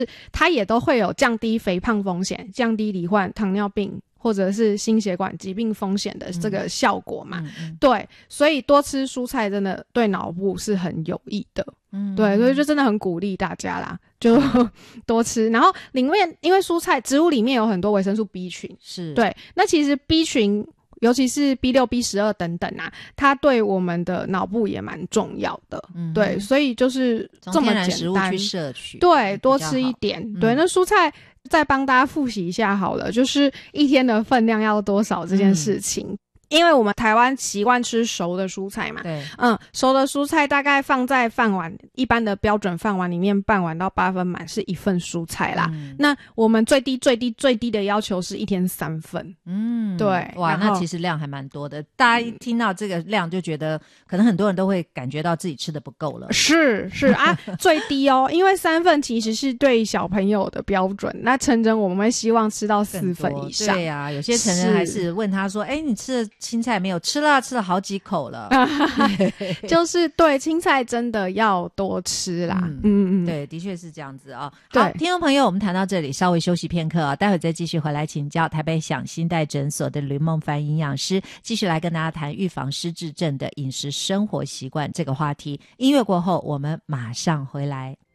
它也都会有降低肥胖风险、降低罹患糖尿病或者是心血管疾病风险的这个效果嘛。对，所以多吃蔬菜真的对脑部是很有益的。对，所以就真的很鼓励大家啦，就多吃。然后里面因为蔬菜植物里面有很多维生素 B 群， 是对，那其实 B 群尤其是 B6、B12 等等啊，它对我们的脑部也蛮重要的。对，所以就是这么简单，从天然食物去摄取， 对，多吃一点。对，那蔬菜再帮大家复习一下好了，就是一天的分量要多少这件事情。因为我们台湾习惯吃熟的蔬菜嘛， 对， 熟的蔬菜大概放在饭碗，一般的标准饭碗里面半碗到8分满是1份蔬菜啦。那我们最低的要求是1天3份。对， 哇，那其实量还蛮多的。大家一听到这个量就觉得，可能很多人都会感觉到自己吃的不够了。 是啊，最低哦，因为3份其实是对小朋友的标准，那成人我们会希望吃到4份以上。 对啊，有些成人还是问他说：“你吃的青菜没有？吃了好几口了。” 就是对，青菜真的要多吃啦。 对，的确是这样子啊。好，听众朋友，我们谈到这里，稍微休息片刻啊，待会再继续回来请教台北享新代诊所的吕孟凡营养师，继续来跟大家谈预防失智症的饮食生活习惯这个话题。音乐过后，我们马上回来。